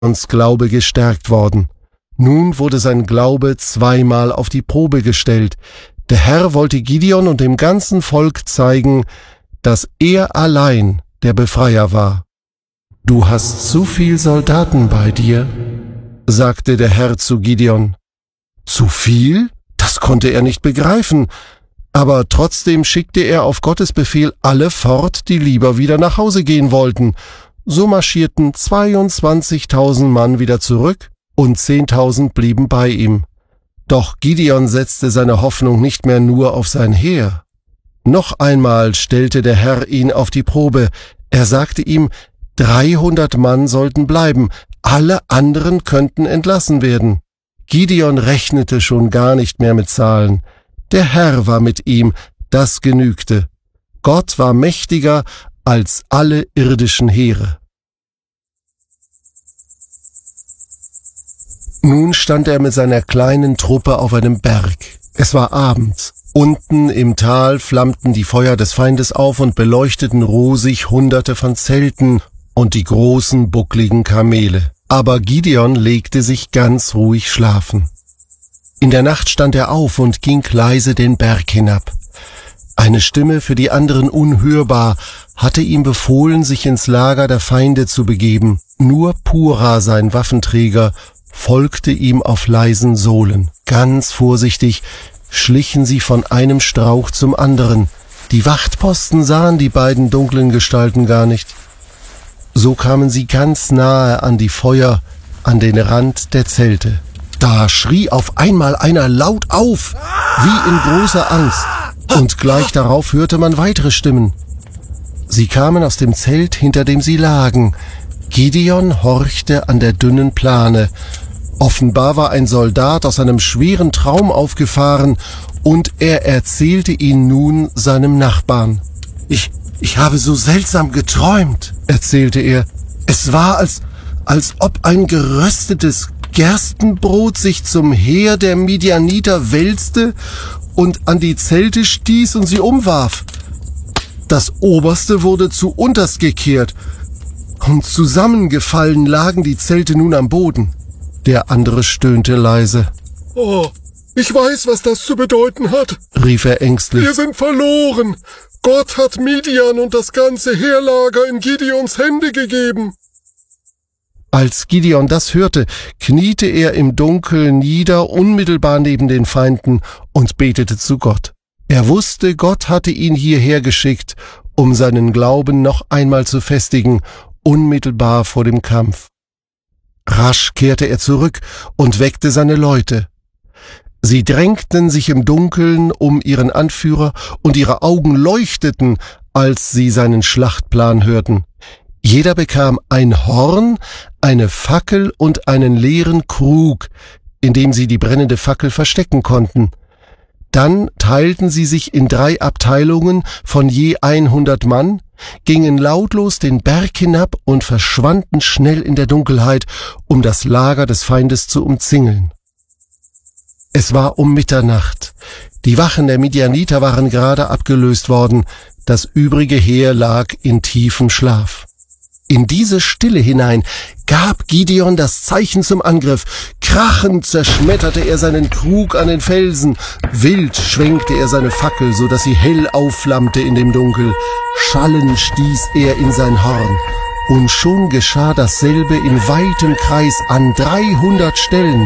Gideons Glaube gestärkt worden. Nun wurde sein Glaube zweimal auf die Probe gestellt. Der Herr wollte Gideon und dem ganzen Volk zeigen, dass er allein der Befreier war. »Du hast zu viel Soldaten bei dir«, sagte der Herr zu Gideon. Zu viel? Das konnte er nicht begreifen. Aber trotzdem schickte er auf Gottes Befehl alle fort, die lieber wieder nach Hause gehen wollten. So marschierten 22.000 Mann wieder zurück und 10.000 blieben bei ihm. Doch Gideon setzte seine Hoffnung nicht mehr nur auf sein Heer. Noch einmal stellte der Herr ihn auf die Probe. Er sagte ihm, 300 Mann sollten bleiben, alle anderen könnten entlassen werden. Gideon rechnete schon gar nicht mehr mit Zahlen. Der Herr war mit ihm, das genügte. Gott war mächtiger als alle irdischen Heere. Nun stand er mit seiner kleinen Truppe auf einem Berg. Es war Abend. Unten im Tal flammten die Feuer des Feindes auf und beleuchteten rosig Hunderte von Zelten und die großen, buckligen Kamele. Aber Gideon legte sich ganz ruhig schlafen. In der Nacht stand er auf und ging leise den Berg hinab. Eine Stimme, für die anderen unhörbar, hatte ihm befohlen, sich ins Lager der Feinde zu begeben. Nur Pura, sein Waffenträger, folgte ihm auf leisen Sohlen. Ganz vorsichtig schlichen sie von einem Strauch zum anderen. Die Wachtposten sahen die beiden dunklen Gestalten gar nicht. So kamen sie ganz nahe an die Feuer, an den Rand der Zelte. Da schrie auf einmal einer laut auf, wie in großer Angst, und gleich darauf hörte man weitere Stimmen. Sie kamen aus dem Zelt, hinter dem sie lagen. Gideon horchte an der dünnen Plane. Offenbar war ein Soldat aus einem schweren Traum aufgefahren, und er erzählte ihn nun seinem Nachbarn. Ich habe so seltsam geträumt, erzählte er. Es war, als ob ein geröstetes Gerstenbrot sich zum Heer der Midianiter wälzte und an die Zelte stieß und sie umwarf. Das Oberste wurde zu unterst gekehrt, und zusammengefallen lagen die Zelte nun am Boden. Der andere stöhnte leise. »Oh, ich weiß, was das zu bedeuten hat«, rief er ängstlich. »Wir sind verloren. Gott hat Midian und das ganze Heerlager in Gideons Hände gegeben.« Als Gideon das hörte, kniete er im Dunkeln nieder, unmittelbar neben den Feinden, und betete zu Gott. Er wusste, Gott hatte ihn hierher geschickt, um seinen Glauben noch einmal zu festigen, unmittelbar vor dem Kampf. Rasch kehrte er zurück und weckte seine Leute. Sie drängten sich im Dunkeln um ihren Anführer, und ihre Augen leuchteten, als sie seinen Schlachtplan hörten. Jeder bekam ein Horn, eine Fackel und einen leeren Krug, in dem sie die brennende Fackel verstecken konnten. Dann teilten sie sich in 3 Abteilungen von je 100 Mann, gingen lautlos den Berg hinab und verschwanden schnell in der Dunkelheit, um das Lager des Feindes zu umzingeln. Es war um Mitternacht. Die Wachen der Midianiter waren gerade abgelöst worden. Das übrige Heer lag in tiefem Schlaf. In diese Stille hinein gab Gideon das Zeichen zum Angriff. Krachend zerschmetterte er seinen Krug an den Felsen. Wild schwenkte er seine Fackel, so dass sie hell aufflammte in dem Dunkel. Schallend stieß er in sein Horn. Und schon geschah dasselbe in weitem Kreis an 300 Stellen.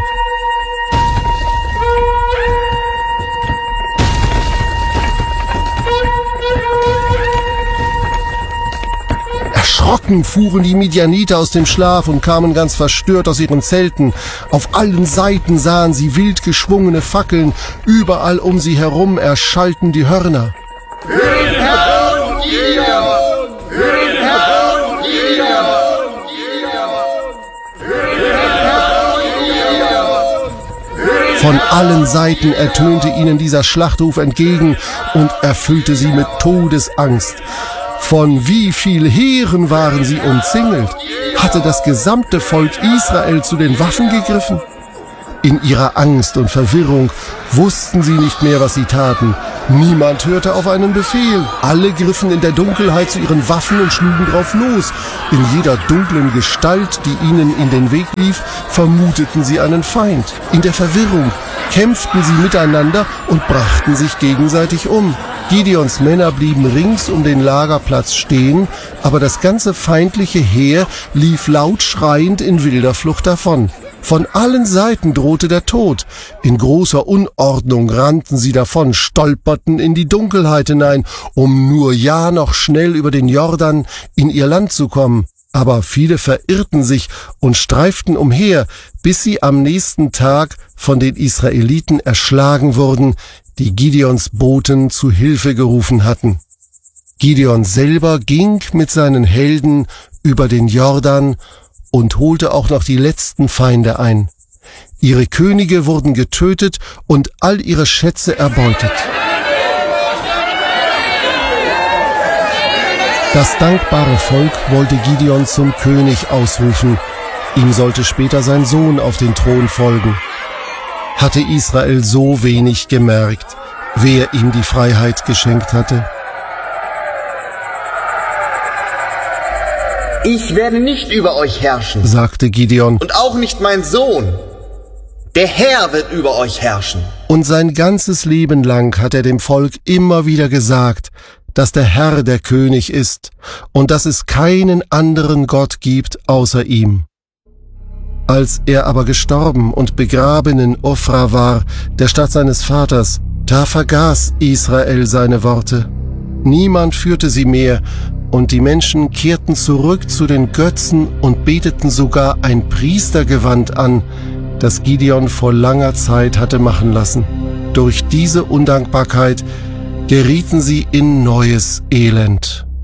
Erschrocken fuhren die Midianiter aus dem Schlaf und kamen ganz verstört aus ihren Zelten. Auf allen Seiten sahen sie wild geschwungene Fackeln, überall um sie herum erschallten die Hörner. Für den Herrn Gideon! Für den Herrn Gideon! Für den Herrn Gideon! Von allen Seiten ertönte ihnen dieser Schlachtruf entgegen und erfüllte sie mit Todesangst. Von wie viel Heeren waren sie umzingelt? Hatte das gesamte Volk Israel zu den Waffen gegriffen? In ihrer Angst und Verwirrung wussten sie nicht mehr, was sie taten. Niemand hörte auf einen Befehl. Alle griffen in der Dunkelheit zu ihren Waffen und schlugen drauf los. In jeder dunklen Gestalt, die ihnen in den Weg lief, vermuteten sie einen Feind. In der Verwirrung kämpften sie miteinander und brachten sich gegenseitig um. Gideons Männer blieben rings um den Lagerplatz stehen, aber das ganze feindliche Heer lief laut schreiend in wilder Flucht davon. Von allen Seiten drohte der Tod. In großer Unordnung rannten sie davon, stolperten in die Dunkelheit hinein, um nur ja noch schnell über den Jordan in ihr Land zu kommen. Aber viele verirrten sich und streiften umher, bis sie am nächsten Tag von den Israeliten erschlagen wurden, die Gideons Boten zu Hilfe gerufen hatten. Gideon selber ging mit seinen Helden über den Jordan und holte auch noch die letzten Feinde ein. Ihre Könige wurden getötet und all ihre Schätze erbeutet. Das dankbare Volk wollte Gideon zum König ausrufen. Ihm sollte später sein Sohn auf den Thron folgen. Hatte Israel so wenig gemerkt, wer ihm die Freiheit geschenkt hatte? Ich werde nicht über euch herrschen, sagte Gideon. und auch nicht mein Sohn. Der Herr wird über euch herrschen. Und sein ganzes Leben lang hat er dem Volk immer wieder gesagt, dass der Herr der König ist und dass es keinen anderen Gott gibt außer ihm. Als er aber gestorben und begraben in Ofra war, der Stadt seines Vaters, da vergaß Israel seine Worte. Niemand führte sie mehr, und die Menschen kehrten zurück zu den Götzen und beteten sogar ein Priestergewand an, das Gideon vor langer Zeit hatte machen lassen. Durch diese Undankbarkeit gerieten sie in neues Elend.